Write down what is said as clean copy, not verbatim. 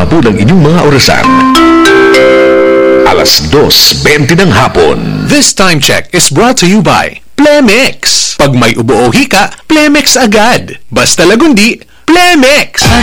umabot ang inyong mga orasan. 2:20 ng hapon. This time check is brought to you by Plemex. Pag may ubo o hika, Plemex agad. Basta lagundi, Plemex.